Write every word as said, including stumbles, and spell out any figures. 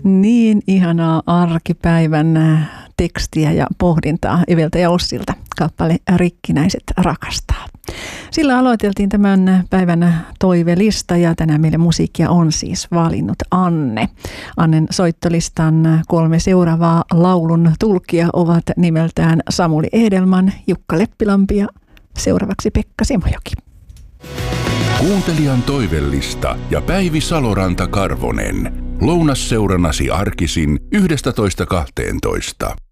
Niin ihanaa arkipäivän tekstiä ja pohdintaa Eveltä ja Ossilta. Kappale Rikkinäiset rakastaa. Sillä aloiteltiin tämän päivän toivelista ja tänään meille musiikkia on siis valinnut Anne. Annen soittolistan kolme seuraavaa laulun tulkia ovat nimeltään Samuli Edelman, Jukka Leppilampi ja seuraavaksi Pekka Simojoki. Kuuntelijan toivellista ja Päivi Saloranta Karvonen. Lounasseuranasi arkisin yhdestätoista kahteentoista.